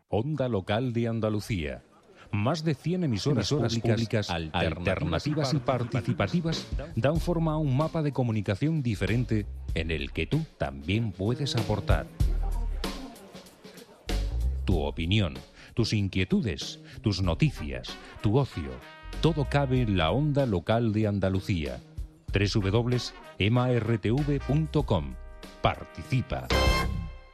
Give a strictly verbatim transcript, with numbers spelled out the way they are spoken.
Onda Local de Andalucía. Más de cien emisoras, emisoras públicas, públicas alternativas y participativas dan forma a un mapa de comunicación diferente en el que tú también puedes aportar. Tu opinión, tus inquietudes, tus noticias, tu ocio, todo cabe en la Onda Local de Andalucía. doble u doble u doble u punto ema erre te ve punto com. Participa.